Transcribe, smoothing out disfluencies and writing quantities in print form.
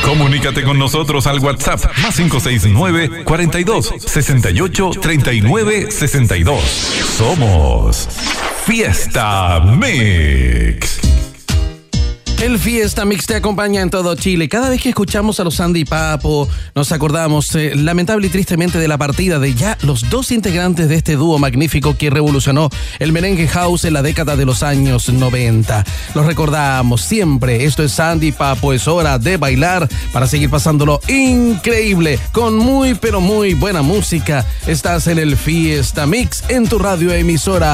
Comunícate con nosotros al WhatsApp más 569 42 68 39 62. Somos Fiesta Mix. El Fiesta Mix te acompaña en todo Chile. Cada vez que escuchamos a los Sandy Papo, nos acordamos lamentable y tristemente de la partida de ya los dos integrantes de este dúo magnífico que revolucionó el merengue house en la década de los años 90. Los recordamos siempre. Esto es Sandy Papo, es hora de bailar para seguir pasándolo increíble con muy pero muy buena música. Estás en el Fiesta Mix en tu radio emisora